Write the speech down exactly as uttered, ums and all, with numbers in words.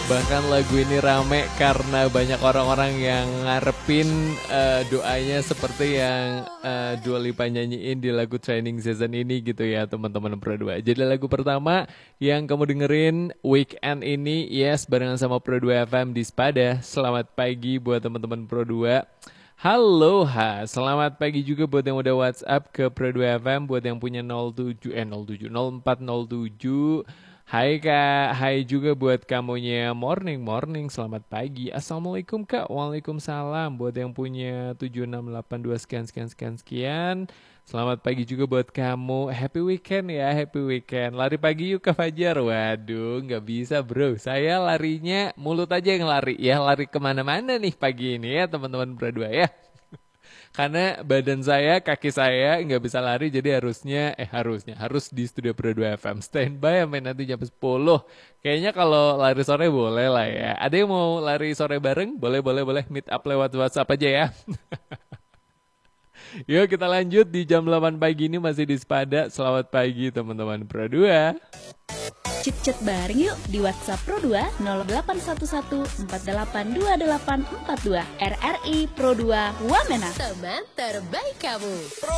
Bahkan lagu ini rame karena banyak orang-orang yang ngarepin uh, doanya seperti yang uh, Dua Lipa nyanyiin di lagu training season ini gitu ya teman-teman Pro dua. Jadi lagu pertama yang kamu dengerin weekend ini, yes, barengan sama Pro dua F M di Sepada. Selamat pagi buat teman-teman Pro dua. Halo ha, selamat pagi juga buat yang udah WhatsApp ke Pro dua F M, buat yang punya nol tujuh eh nol tujuh nol empat nol tujuh. Hai Kak, hai juga buat kamunya morning morning, selamat pagi. Assalamualaikum Kak, waalaikumsalam. Buat yang punya tujuh enam delapan dua sekian sekian sekian sekian. Selamat pagi juga buat kamu. Happy weekend ya, happy weekend. Lari pagi yuk Kak Fajar. Waduh, nggak bisa bro. Saya larinya mulut aja yang lari ya, lari kemana-mana nih pagi ini ya teman-teman berdua ya. Karena badan saya, kaki saya nggak bisa lari, jadi harusnya, eh harusnya, harus di studio Pro dua F M. Standby sampai nanti jam sepuluh. Kayaknya kalau lari sore boleh lah ya. Ada yang mau lari sore bareng? Boleh, boleh, boleh. Meet up lewat WhatsApp aja ya. Yuk kita lanjut di jam delapan pagi ini masih di Sepada. Selamat pagi teman-teman Pro dua. Chat-chat bareng yuk di WhatsApp Pro dua nol delapan satu satu empat delapan dua delapan empat dua. R R I Pro dua Wamena. Teman terbaik kamu.